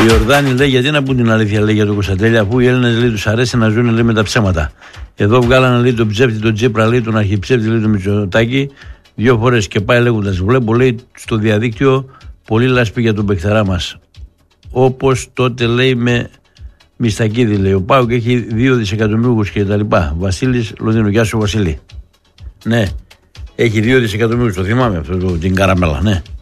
Ο Ιορδάνη λέει: γιατί να πούν την αλήθεια, λέει, για τον Κωνσταντέλια, αφού οι Έλληνες, λέει, τους αρέσει να ζουν, λέει, με τα ψέματα. Εδώ βγάλανε, λέει, τον ψεύτη, τον Τσίπρα, λέει, τον αρχιψεύτη, λέει, τον Μητσοτάκη, 2 φορές και πάει λέγοντας: βλέπω, λέει, στο διαδίκτυο πολύ λάσπη για τον παιχτερά μας. Όπως τότε, λέει, με Μιστακίδη, λέει. Ο ΠΑΟΚ έχει 2 δισεκατομμύριους και τα λοιπά. Βασίλης Λονδίνου. Γεια σου, Βασίλη. Ναι, έχει 2 δισεκατομμύριους, το θυμάμαι αυτό, την καραμέλα, ναι.